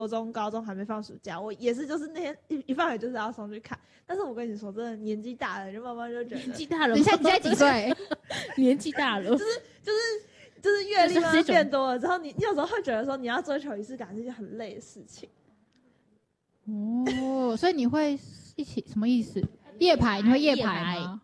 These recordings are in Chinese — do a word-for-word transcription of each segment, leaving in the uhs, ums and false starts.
国中、高中还没放暑假，我也是就是那天一一放学就是要送去看。但是我跟你说，真的年纪大了，就慢慢就觉得年纪大了， 你现在你现在几岁？ 年纪大了， 就是就是就是阅历慢慢变多了之后，你你有时候会觉得说你要追求仪式感是一件很累的事情。 哦，所以你会一起什么意思？夜排？你会夜排吗？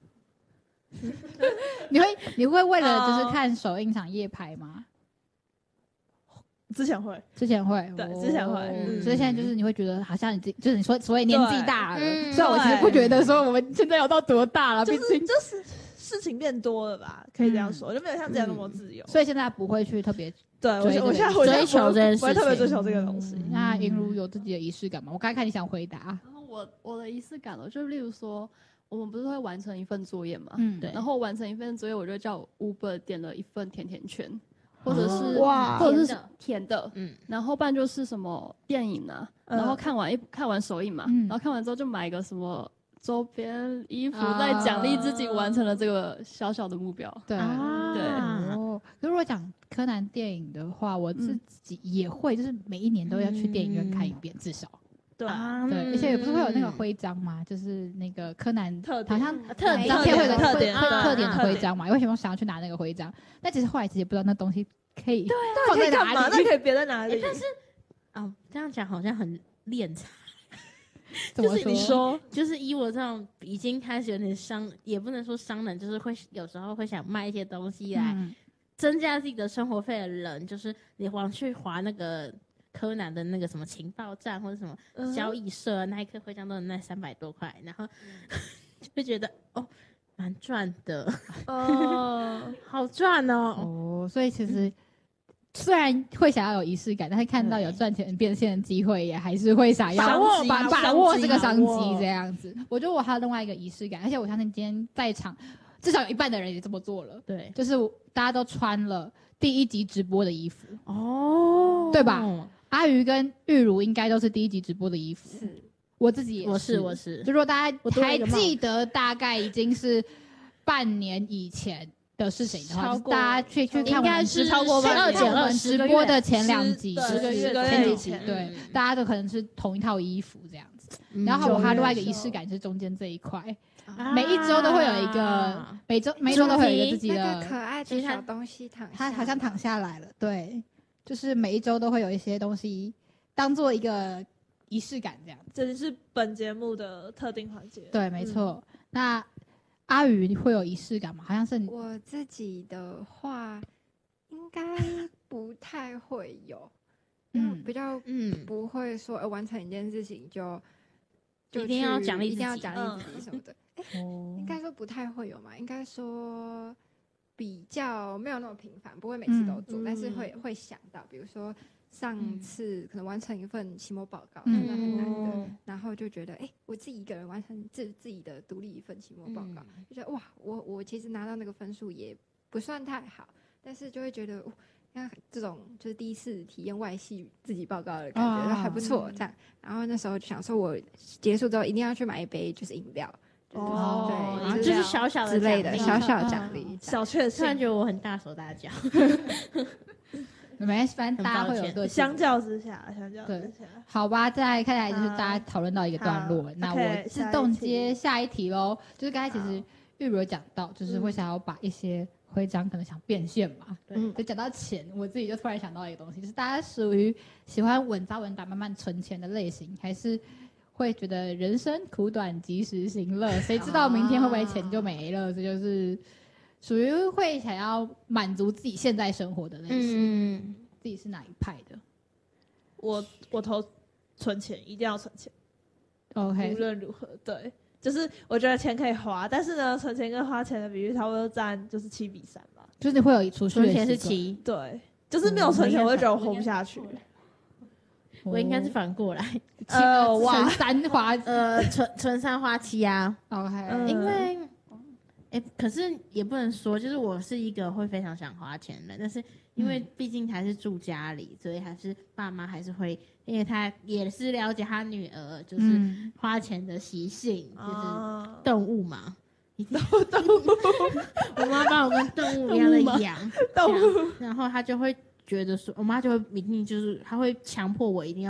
你会你会为了就是看首映场夜排吗？ 之前会， 之前会， 对，之前会， 嗯，所以现在就是你会觉得好像你自己就是你说所谓年纪大了， 嗯、 虽然我其实不觉得说我们现在有到多大了，毕就是竟就是事情变多了吧，可以这样说，嗯、就没有像之前那么自由， 嗯、所以现在不会去特别对我我现在我追求这件事情， 不会特别追求这个东西。 嗯、那银如有自己的仪式感吗？我刚才看你想回答， 然后我我的仪式感了，就例如说。我们不是会完成一份作业嘛？ 嗯， 对。然后完成一份作业，我就叫 Uber 点了一份甜甜圈，或者是、 哦、哇， 或者是甜的， 嗯。 然后不然就是什么电影啊，嗯、然后看完一看完首映嘛、嗯，然后看完之后就买一个什么周边衣服，再奖励自己完成了这个小小的目标。 对、 啊、 对。 哦，可是如果讲柯南电影的话，我自己也会，就是每一年都要去电影院看一遍，嗯、至少。 对啊， 对，而且不是会有那个徽章吗？就是那个柯南特好像特点张片会有特点特点的徽章嘛？为什么想要去拿那个徽章？但其实后来其实不知道那东西可以放在哪里， 那可以别在哪里？ 但是哦，这样讲好像很敛财。 就是你说，就是以我这种已经开始有点商，也不能说商人，就是会有时候会想卖一些东西来增加自己的生活费的人，就是你往去划那个。柯南的那个什么情报站或者什么交易社，那一颗徽章都能卖三百多块，然后就会觉得哦，蛮赚的哦，好赚哦哦，所以其实虽然会想要有仪式感，但是看到有赚钱变现的机会，也还是会想要把握把把握这个商机这样子。我觉得我还有另外一个仪式感，而且我相信今天在场至少有一半的人也这么做了， 对， 就是大家都穿了第一集直播的衣服哦， 对吧？阿鱼跟玉茹应该都是第一集直播的衣服， 是我自己也是， 我是我是。 就如果大家还记得，大概已经是半年以前的事情的话，大家去去看， 应该是超过十二减二直播的前两集， 十个月前几集，对，大家都可能是同一套衣服这样子。然后我还有另外一个仪式感是中间这一块，每一周都会有一个，每周每周都会有一个自己的可爱的小东西躺下， 它好像躺下来了，对。就是每一周都会有一些东西当做一个仪式感这样， 这就是本节目的特定环节。 对，没错。嗯、那阿鱼会有仪式感吗？好像是我自己的话，应该不太会有，嗯，比较嗯不会说呃完成一件事情就就一定要奖励一定要奖励自己什么的。哎、 嗯， 应该说不太会有嘛，应该说。比较没有那么频繁，不会每次都做，嗯、但是会会想到，比如说上次可能完成一份期末报告，真的、嗯、很难的，嗯、然后就觉得，哎、欸，我自己一个人完成自自己的独立一份期末报告，嗯、就觉得哇，我我其实拿到那个分数也不算太好，但是就会觉得，像这种就是第一次体验外系自己报告的感觉，哦、还不错，这样。然后那时候就想说，我结束之后一定要去买一杯就是饮料。 哦， 对，就就是小小的之类的小小奖励， 小确幸。 突然觉得我很大手大脚， 没关系，反正大家会有个相较之下，相较之下， 好吧。再看来就是大家讨论到一个段落，那我自动接下一题喽。就是刚才其实玉茹有讲到，就是会想要把一些徽章可能想变现嘛，对。就讲到钱，我自己就突然想到一个东西，就是大家属于喜欢稳扎稳打、慢慢存钱的类型，还是？会觉得人生苦短，及时行乐，谁知道明天会不会钱就没了？这就是属于会想要满足自己现在生活的类型。嗯，自己是哪一派的？ 我我投存钱，一定要存钱。 OK， 无论如何，对，就是我觉得钱可以花，但是呢，存钱跟花钱的比率差不多占就是七比三吧。 就是你会有储蓄的钱是七， 对，就是没有存钱，我就觉得我活不下去。 我应该是反过来， 呃，哇，三花， 呃，存存三花七啊。 OK，、 嗯、因为，哎、欸，可是也不能说，就是我是一个会非常想花钱的，但是因为毕竟还是住家里，所以还是爸妈还是会，因为他也是了解他女儿就是花钱的习性，嗯、就是动物嘛，动物，我妈把我跟动物一样的养，动物，然后他就会。 觉得说，我妈就会一定就是她会强迫我一定